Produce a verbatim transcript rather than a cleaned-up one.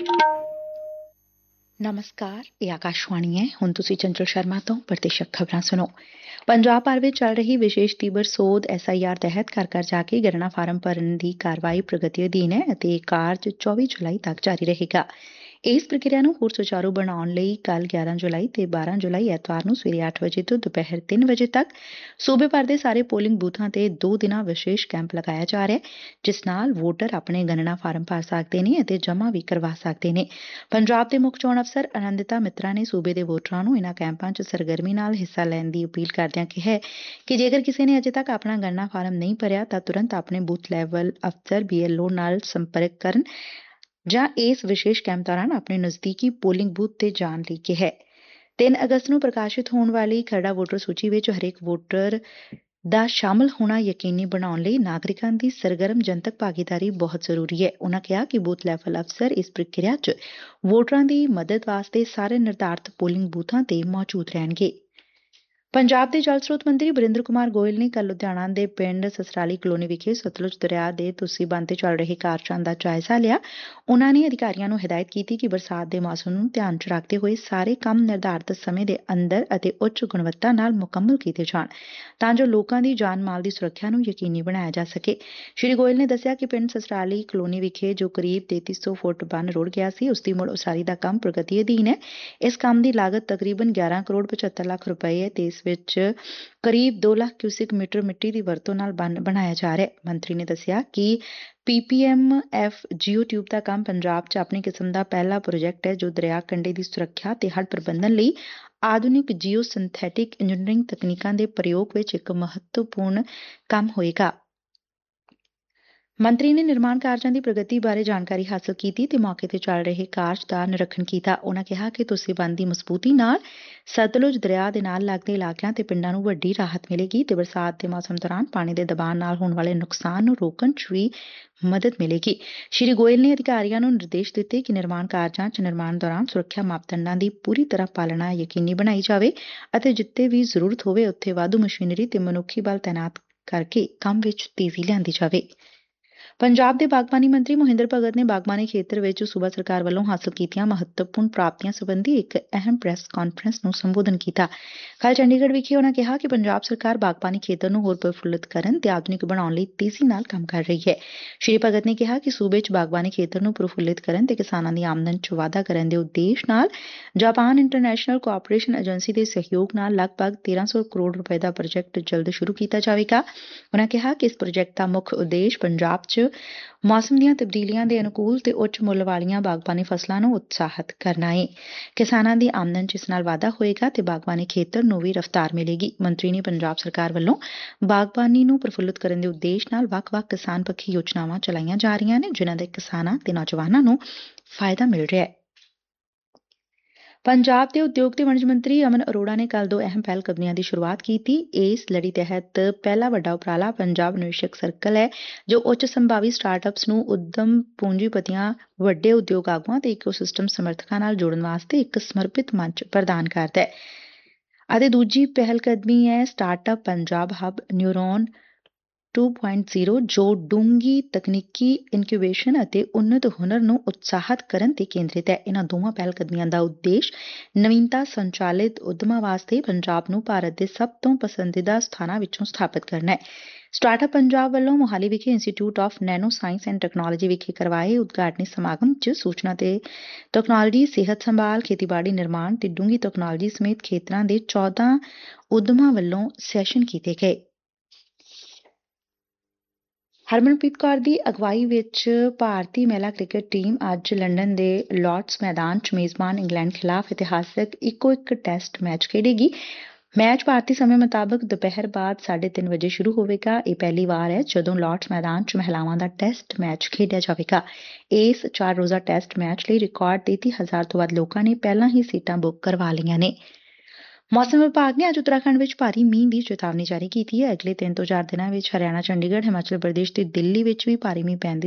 ਨਮਸਕਾਰ, ਇਹ ਆਕਾਸ਼ਵਾਣੀ ਹੈ। ਹੁਣ ਤੁਸੀਂ ਚੰਚਲ ਸ਼ਰਮਾ ਤੋਂ ਪ੍ਰਤੀਸ਼ਤ ਖਬਰਾਂ ਸੁਣੋ। ਪੰਜਾਬ ਭਰ ਵਿੱਚ ਚੱਲ ਰਹੀ ਵਿਸ਼ੇਸ਼ ਤੀਬਰ ਸੋਧ ਐਸ ਆਈ ਆਰ ਤਹਿਤ ਘਰ ਘਰ ਜਾ ਕੇ ਗਣਨਾ ਫਾਰਮ ਭਰਨ ਦੀ ਕਾਰਵਾਈ ਪ੍ਰਗਤੀ ਅਧੀਨ ਹੈ ਅਤੇ ਇਹ ਕਾਰਜ ਚੌਵੀ ਜੁਲਾਈ ਤੱਕ ਜਾਰੀ ਰਹੇਗਾ। ਇਸ ਪ੍ਰਕਿਰਿਆ ਨੂੰ ਹੋਰ ਸੁਚਾਰੂ ਬਣਾਉਣ ਲਈ ਕੱਲ੍ਹ ਗਿਆਰਾਂ ਜੁਲਾਈ ਤੇ ਬਾਰਾਂ ਜੁਲਾਈ ਐਤਵਾਰ ਨੂੰ ਸਵੇਰੇ ਅੱਠ ਵਜੇ ਤੋਂ ਦੁਪਹਿਰ ਤਿੰਨ ਵਜੇ ਤੱਕ ਸੂਬੇ ਭਰ ਦੇ ਸਾਰੇ ਪੋਲਿੰਗ ਬੂਥਾਂ ਤੇ ਦੋ ਦਿਨਾਂ ਵਿਸ਼ੇਸ਼ ਕੈਂਪ ਲਗਾਇਆ ਜਾ ਰਿਹਾ ਹੈ, ਜਿਸ ਨਾਲ ਵੋਟਰ ਆਪਣੇ ਗਣਨਾ ਫਾਰਮ ਭਰ ਸਕਦੇ ਨੇ ਅਤੇ ਜਮ੍ਹਾਂ ਵੀ ਕਰਵਾ ਸਕਦੇ ਨੇ। ਪੰਜਾਬ ਦੇ ਮੁੱਖ ਚੋਣ ਅਫਸਰ ਅਨੰਦਿਤਾ ਮਿੱਤਰਾ ਨੇ ਸੂਬੇ ਦੇ ਵੋਟਰਾਂ ਨੂੰ ਇਨ੍ਹਾਂ ਕੈਂਪਾਂ 'ਚ ਸਰਗਰਮੀ ਨਾਲ ਹਿੱਸਾ ਲੈਣ ਦੀ ਅਪੀਲ ਕਰਦਿਆਂ ਕਿਹਾ ਕਿ ਜੇਕਰ ਕਿਸੇ ਨੇ ਅਜੇ ਤੱਕ ਆਪਣਾ ਗਣਨਾ ਫਾਰਮ ਨਹੀਂ ਭਰਿਆ ਤਾਂ ਤੁਰੰਤ ਆਪਣੇ ਬੂਥ ਲੈਵਲ ਅਫਸਰ ਬੀ ਐਲ ਓ ਨਾਲ ਸੰਪਰਕ ਕਰਨ ਜਾਂ ਇਸ ਵਿਸ਼ੇਸ਼ ਕੈਂਪ ਦੌਰਾਨ ਆਪਣੇ ਨਜ਼ਦੀਕੀ ਪੋਲਿੰਗ ਬੂਥ ਤੇ ਜਾਣ ਲਈ ਕਿਹਾ ਹੈ। ਤਿੰਨ ਅਗਸਤ ਨੂੰ ਪ੍ਰਕਾਸ਼ਿਤ ਹੋਣ ਵਾਲੀ ਖਰੜਾ ਵੋਟਰ ਸੂਚੀ ਵਿੱਚ ਹਰੇਕ ਵੋਟਰ ਦਾ ਸ਼ਾਮਲ ਹੋਣਾ ਯਕੀਨੀ ਬਣਾਉਣ ਲਈ ਨਾਗਰਿਕਾਂ ਦੀ ਸਰਗਰਮ ਜਨਤਕ ਭਾਗੀਦਾਰੀ ਬਹੁਤ ਜ਼ਰੂਰੀ ਹੈ। ਉਨ੍ਹਾਂ ਕਿਹਾ ਕਿ ਬੂਥ ਲੈਵਲ ਅਫਸਰ ਇਸ ਪ੍ਰਕਿਰਿਆ 'ਚ ਵੋਟਰਾਂ ਦੀ ਮਦਦ ਵਾਸਤੇ ਸਾਰੇ ਨਿਰਧਾਰਤ ਪੋਲਿੰਗ ਬੂਥਾਂ ਤੇ ਮੌਜੂਦ ਰਹਿਣਗੇ। ਪੰਜਾਬ ਦੇ ਜਲ ਸਰੋਤ ਮੰਤਰੀ ਬਰਿੰਦਰ ਕੁਮਾਰ ਗੋਇਲ ਨੇ ਕੱਲ੍ਹ ਲੁਧਿਆਣਾ ਦੇ ਪਿੰਡ ਸਸਰਾਲੀ ਕਲੋਨੀ ਵਿਖੇ ਸਤਲੁਜ ਦਰਿਆ ਦੇ ਤੁਸੀਂ ਬੰਨ੍ਹ ਤੇ ਚੱਲ ਰਹੇ ਕਾਰਜਾਂ ਦਾ ਜਾਇਜ਼ਾ ਲਿਆ। ਉਨ੍ਹਾਂ ਨੇ ਅਧਿਕਾਰੀਆਂ ਨੂੰ ਹਦਾਇਤ ਕੀਤੀ ਕਿ ਬਰਸਾਤ ਦੇ ਮੌਸਮ ਨੂੰ ਧਿਆਨ 'ਚ ਰੱਖਦੇ ਹੋਏ ਸਾਰੇ ਕੰਮ ਨਿਰਧਾਰਤ ਸਮੇਂ ਦੇ ਅੰਦਰ ਅਤੇ ਉੱਚ ਗੁਣਵੱਤਾ ਨਾਲ ਮੁਕੰਮਲ ਕੀਤੇ ਜਾਣ ਤਾਂ ਜੋ ਲੋਕਾਂ ਦੀ ਜਾਨ ਮਾਲ ਦੀ ਸੁਰੱਖਿਆ ਨੂੰ ਯਕੀਨੀ ਬਣਾਇਆ ਜਾ ਸਕੇ। ਸ਼੍ਰੀ ਗੋਇਲ ਨੇ ਦੱਸਿਆ ਕਿ ਪਿੰਡ ਸਸਰਾਲੀ ਕਲੋਨੀ ਵਿਖੇ ਜੋ ਕਰੀਬ ਤੇਤੀ ਸੌ ਫੁੱਟ ਬੰਨ੍ਹ ਰੁੜ ਗਿਆ ਸੀ, ਉਸ ਦੀ ਮੁੜ ਉਸਾਰੀ ਦਾ ਕੰਮ ਪ੍ਰਗਤੀ ਅਧੀਨ ਹੈ। ਇਸ ਕੰਮ ਦੀ ਲਾਗਤ ਤਕਰੀਬਨ ਗਿਆਰਾਂ ਕਰੋੜ ਪਚੱਤਰ ਲੱਖ ਰੁਪਏ ਹੈ ਤੇ ਇਸ ਵਿੱਚ ਕਰੀਬ ਦੋ ਲੱਖ ਕਿਊਸਿਕ ਮੀਟਰ ਮਿੱਟੀ ਦੀ ਵਰਤੋਂ ਨਾਲ ਬੰਨ੍ਹ ਬਣਾਇਆ ਜਾ ਰਿਹਾ ਹੈ। ਮੰਤਰੀ ਨੇ ਦੱਸਿਆ ਕਿ ਪੀ P M F JIO tube ਦਾ ਕੰਮ ਪੰਜਾਬ 'ਚ ਆਪਣੀ ਕਿਸਮ ਦਾ ਪਹਿਲਾ ਪ੍ਰੋਜੈਕਟ ਹੈ ਜੋ ਦਰਿਆ ਕੰਢੇ ਦੀ ਸੁਰੱਖਿਆ ਤੇ ਹੜ੍ਹ ਪ੍ਰਬੰਧਨ ਲਈ ਆਧੁਨਿਕ ਜੀਓ ਸਿੰਥੈਟਿਕ ਇੰਜੀਨੀਅਰਿੰਗ ਤਕਨੀਕਾਂ ਦੇ ਪ੍ਰਯੋਗ ਵਿੱਚ ਇੱਕ ਮਹੱਤਵਪੂਰਨ ਕੰਮ ਹੋਏਗਾ। ਮੰਤਰੀ ਨੇ ਨਿਰਮਾਣ ਕਾਰਜਾਂ ਦੀ ਪ੍ਰਗਤੀ ਬਾਰੇ ਜਾਣਕਾਰੀ ਹਾਸਲ ਕੀਤੀ ਤੇ ਮੌਕੇ ਤੇ ਚੱਲ ਰਹੇ ਕਾਰਜ ਦਾ ਨਿਰੀਖਣ ਕੀਤਾ। ਉਨ੍ਹਾਂ ਕਿਹਾ ਕਿ ਤੁਸੀਂ ਬੰਨ੍ਹ ਦੀ ਮਜ਼ਬੂਤੀ ਨਾਲ ਸਤਲੁਜ ਦਰਿਆ ਦੇ ਨਾਲ ਲੱਗਦੇ ਇਲਾਕਿਆਂ ਤੇ ਪਿੰਡਾਂ ਨੂੰ ਵੱਡੀ ਰਾਹਤ ਮਿਲੇਗੀ ਤੇ ਬਰਸਾਤ ਦੇ ਮੌਸਮ ਦੌਰਾਨ ਪਾਣੀ ਦੇ ਦਬਾਅ ਨਾਲ ਹੋਣ ਵਾਲੇ ਨੁਕਸਾਨ ਨੂੰ ਰੋਕਣ 'ਚ ਵੀ ਮਦਦ ਮਿਲੇਗੀ। ਸ਼੍ਰੀ ਗੋਇਲ ਨੇ ਅਧਿਕਾਰੀਆਂ ਨੂੰ ਨਿਰਦੇਸ਼ ਦਿੱਤੇ ਕਿ ਨਿਰਮਾਣ ਕਾਰਜਾਂ 'ਚ ਨਿਰਮਾਣ ਦੌਰਾਨ ਸੁਰੱਖਿਆ ਮਾਪਦੰਡਾਂ ਦੀ ਪੂਰੀ ਤਰ੍ਹਾਂ ਪਾਲਣਾ ਯਕੀਨੀ ਬਣਾਈ ਜਾਵੇ ਅਤੇ ਜਿੱਥੇ ਵੀ ਜ਼ਰੂਰਤ ਹੋਵੇ ਉੱਥੇ ਵਾਧੂ ਮਸ਼ੀਨਰੀ ਤੇ ਮਨੁੱਖੀ ਬਲ ਤਾਇਨਾਤ ਕਰਕੇ ਕੰਮ ਵਿੱਚ ਤੇਜ਼ੀ ਲਿਆਂਦੀ ਜਾਵੇ। ਪੰਜਾਬ ਦੇ ਬਾਗਬਾਨੀ ਮੰਤਰੀ ਮੋਹਿੰਦਰ ਭਗਤ ਨੇ ਬਾਗਬਾਨੀ ਖੇਤਰ ਵਿੱਚ ਸੂਬਾ ਸਰਕਾਰ ਵੱਲੋਂ ਹਾਸਲ ਕੀਤੀਆਂ ਮਹੱਤਵਪੂਰਨ ਪ੍ਰਾਪਤੀਆਂ ਸਬੰਧੀ ਇੱਕ ਅਹਿਮ ਪ੍ਰੈਸ ਕਾਨਫਰੰਸ ਨੂੰ ਸੰਬੋਧਨ ਕੀਤਾ। ਕੱਲ੍ਹ ਚੰਡੀਗੜ੍ਹ ਵਿਖੇ ਉਨ੍ਹਾਂ ਕਿਹਾ ਕਿ ਪੰਜਾਬ ਸਰਕਾਰ ਬਾਗਬਾਨੀ ਖੇਤਰ ਨੂੰ ਹੋਰ ਪ੍ਰਫੁੱਲਿਤ ਕਰਨ ਤੇ ਆਧੁਨਿਕ ਬਣਾਉਣ ਲਈ ਤੇਜ਼ੀ ਨਾਲ ਕੰਮ ਕਰ ਰਹੀ ਹੈ। ਸ਼੍ਰੀ ਭਗਤ ਨੇ ਕਿਹਾ ਕਿ ਸੂਬੇ 'ਚ ਬਾਗਬਾਨੀ ਖੇਤਰ ਨੂੰ ਪ੍ਰਫੁੱਲਿਤ ਕਰਨ ਤੇ ਕਿਸਾਨਾਂ ਦੀ ਆਮਦਨ 'ਚ ਵਾਧਾ ਕਰਨ ਦੇ ਉਦੇਸ਼ ਨਾਲ ਜਾਪਾਨ ਇੰਟਰਨੈਸ਼ਨਲ ਕੋਆਪਰੇਸ਼ਨ ਏਜੰਸੀ ਦੇ ਸਹਿਯੋਗ ਨਾਲ ਲਗਭਗ ਤੇਰਾਂ ਸੌ ਕਰੋੜ ਰੁਪਏ ਦਾ ਪ੍ਰੋਜੈਕਟ ਜਲਦ ਸ਼ੁਰੂ ਕੀਤਾ ਜਾਵੇਗਾ। ਉਨ੍ਹਾਂ ਕਿਹਾ ਕਿ ਇਸ ਪ੍ਰੋਜੈਕਟ ਦਾ ਮੁੱਖ ਉਦੇਸ਼ ਪੰਜਾਬ 'ਚ ਮੌਸਮ ਦੀਆਂ ਤਬਦੀਲੀਆਂ ਦੇ ਅਨੁਕੂਲ ਤੇ ਉੱਚ ਮੁੱਲ ਵਾਲੀਆਂ ਬਾਗਬਾਨੀ ਫਸਲਾਂ ਨੂੰ ਉਤਸ਼ਾਹਿਤ ਕਰਨਾ ਹੈ। ਕਿਸਾਨਾਂ ਦੀ ਆਮਦਨ 'ਚ ਇਸ ਨਾਲ ਵਾਧਾ ਹੋਏਗਾ ਤੇ ਬਾਗਬਾਨੀ ਖੇਤਰ ਨੂੰ ਵੀ ਰਫ਼ਤਾਰ ਮਿਲੇਗੀ। ਮੰਤਰੀ ਨੇ ਪੰਜਾਬ ਸਰਕਾਰ ਵੱਲੋਂ ਬਾਗਬਾਨੀ ਨੂੰ ਪ੍ਰਫੁੱਲਿਤ ਕਰਨ ਦੇ ਉਦੇਸ਼ ਨਾਲ ਵੱਖ-ਵੱਖ ਕਿਸਾਨ ਪੱਖੀ ਯੋਜਨਾਵਾਂ ਚਲਾਈਆਂ ਜਾ ਰਹੀਆਂ ਨੇ, ਜਿਨ੍ਹਾਂ ਦੇ ਕਿਸਾਨਾਂ ਤੇ ਨੌਜਵਾਨਾਂ ਨੂੰ ਫਾਇਦਾ ਮਿਲ ਰਿਹਾ ਹੈ। ਪੰਜਾਬ ਦੇ ਉਦਯੋਗ ਤੇ ਵਣਜ ਮੰਤਰੀ ਅਮਨ ਅਰੋੜਾ ਨੇ ਕੱਲ੍ਹ ਦੋ ਅਹਿਮ ਪਹਿਲ ਕਦਮੀਆਂ ਦੀ ਸ਼ੁਰੂਆਤ ਕੀਤੀ। ਇਸ ਲੜੀ ਤਹਿਤ ਪਹਿਲਾ ਵੱਡਾ ਉਪਰਾਲਾ ਪੰਜਾਬ ਨਿਵੇਸ਼ਕ ਸਰਕਲ ਹੈ, ਜੋ ਉੱਚ ਸੰਭਾਵੀ ਸਟਾਰਟਅਪਸ ਨੂੰ ਉੱਦਮ ਪੂੰਜੀਪਤੀਆਂ, ਵੱਡੇ ਉਦਯੋਗ ਆਗੂਆਂ ਤੇ ਇਕੋ ਸਿਸਟਮ ਸਮਰਥਕਾਂ ਨਾਲ ਜੋੜਨ ਵਾਸਤੇ ਇੱਕ ਸਮਰਪਿਤ ਮੰਚ ਪ੍ਰਦਾਨ ਕਰਦਾ ਹੈ। ਅਤੇ ਦੂਜੀ ਪਹਿਲ ਕਦਮੀ ਹੈ startup Punjab hub neuron to point zero, ਜੋ ਡੂੰਘੀ ਤਕਨੀਕੀ ਇਨਕਿਊਬੇਸ਼ਨ ਅਤੇ ਉੱਨਤ ਹੁਨਰ ਨੂੰ ਉਤਸ਼ਾਹਿਤ ਕਰਨ ਤੇ ਕੇਂਦਰਿਤ ਹੈ। ਇਹਨਾਂ ਦੋਵਾਂ ਪਹਿਲ ਕਦਮੀਆਂ ਦਾ ਉਦੇਸ਼ ਨਵੀਨਤਾ ਸੰਚਾਲਿਤ ਉੱਦਮਾਂ ਵਾਸਤੇ ਪੰਜਾਬ ਨੂੰ ਭਾਰਤ ਦੇ ਸਭ ਤੋਂ ਪਸੰਦੀਦਾ ਸਥਾਨਾਂ ਵਿੱਚੋਂ ਸਥਾਪਿਤ ਕਰਨਾ ਹੈ। ਸਟਾਰਟਅਪ ਪੰਜਾਬ ਵੱਲੋਂ ਮੋਹਾਲੀ ਵਿਖੇ institute of nano science and technology ਵਿਖੇ ਕਰਵਾਏ ਉਦਘਾਟਨੀ ਸਮਾਗਮ 'ਚ ਸੂਚਨਾ ਤੇ ਤਕਨਾਲੋਜੀ, ਸਿਹਤ ਸੰਭਾਲ, ਖੇਤੀਬਾੜੀ, ਨਿਰਮਾਣ ਤੇ ਡੂੰਘੀ ਤਕਨਾਲੋਜੀ ਸਮੇਤ ਖੇਤਰਾਂ ਦੇ ਚੌਦਾਂ ਉੱਦਮਾਂ ਵੱਲੋਂ ਸੈਸ਼ਨ ਕੀਤੇ ਗਏ। ਹਰਮਨਪ੍ਰੀਤ ਕੌਰ ਦੀ ਅਗਵਾਈ ਵਿੱਚ ਭਾਰਤੀ ਮਹਿਲਾ ਕ੍ਰਿਕਟ ਟੀਮ ਅੱਜ ਲੰਡਨ ਦੇ ਲਾਰਡਸ ਮੈਦਾਨ 'ਚ ਮੇਜ਼ਬਾਨ ਇੰਗਲੈਂਡ ਖਿਲਾਫ ਇਤਿਹਾਸਕ ਇੱਕੋ ਇੱਕ ਟੈਸਟ ਮੈਚ ਖੇਡੇਗੀ। ਮੈਚ ਭਾਰਤੀ ਸਮੇਂ ਮੁਤਾਬਕ ਦੁਪਹਿਰ ਬਾਅਦ ਸਾਢੇ ਤਿੰਨ ਵਜੇ ਸ਼ੁਰੂ ਹੋਵੇਗਾ। ਇਹ ਪਹਿਲੀ ਵਾਰ ਹੈ ਜਦੋਂ ਲਾਰਡਸ ਮੈਦਾਨ 'ਚ ਮਹਿਲਾਵਾਂ ਦਾ ਟੈਸਟ ਮੈਚ ਖੇਡਿਆ ਜਾਵੇਗਾ। ਇਸ ਚਾਰ ਰੋਜ਼ਾ ਟੈਸਟ ਮੈਚ ਲਈ ਰਿਕਾਰਡ ਤੇਤੀ ਹਜ਼ਾਰ ਤੋਂ ਵੱਧ ਲੋਕਾਂ ਨੇ ਪਹਿਲਾਂ ਹੀ ਸੀਟਾਂ ਬੁੱਕ ਕਰਵਾ ਲਈਆਂ ਨੇ। ਮੌਸਮ ਵਿਭਾਗ ਨੇ ਅੱਜ ਉੱਤਰਾਖੰਡ ਵਿੱਚ ਭਾਰੀ ਮੀਂਹ ਦੀ ਚੇਤਾਵਨੀ ਜਾਰੀ ਕੀਤੀ ਹੈ। ਅਗਲੇ ਤਿੰਨ ਤੋਂ ਚਾਰ ਦਿਨਾਂ ਵਿੱਚ ਹਰਿਆਣਾ, ਚੰਡੀਗੜ੍ਹ, ਹਿਮਾਚਲ ਪ੍ਰਦੇਸ਼ ਤੇ ਦਿੱਲੀ ਵਿੱਚ ਵੀ ਭਾਰੀ ਮੀਂਹ ਪੈਣ ਦੀ